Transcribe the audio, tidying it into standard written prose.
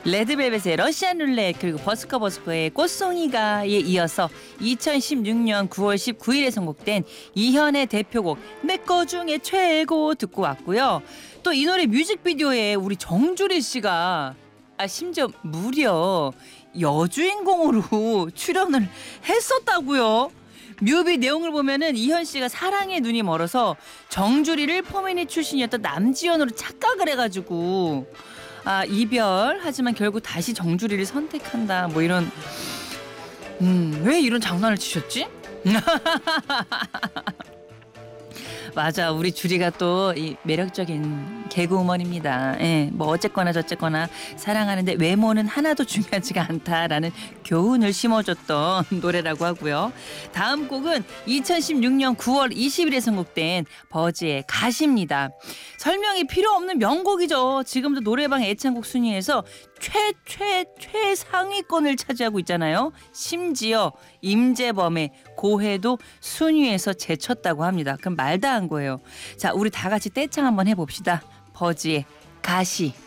레드벨벳의 러시안 룰렛 그리고 버스커의 꽃송이가에 이어서 2016년 9월 19일에 선곡된 이현의 대표곡 내 거 중에 최고 듣고 왔고요. 또 이 노래 뮤직비디오에 우리 정주리 씨가 심지어 무려 여주인공으로 출연을 했었다고요. 뮤비 내용을 보면은 이현 씨가 사랑에 눈이 멀어서 정주리를 포미닛 출신이었던 남지현으로 착각을 해가지고 이별 하지만 결국 다시 정주리를 선택한다 뭐 이런 왜 이런 장난을 치셨지? 맞아, 우리 주리가 또 이 매력적인 개그우먼입니다. 예, 뭐 어쨌거나 저쨌거나 사랑하는데 외모는 하나도 중요하지가 않다라는 교훈을 심어줬던 노래라고 하고요. 다음 곡은 2016년 9월 20일에 선곡된 버즈의 가시입니다. 설명이 필요 없는 명곡이죠. 지금도 노래방 애창곡 순위에서 최상위권을 차지하고 있잖아요. 심지어 임재범의 고해도 순위에서 제쳤다고 합니다. 그럼 말 다 한 거예요. 자, 우리 다 같이 떼창 한번 해봅시다. 버즈의 가시.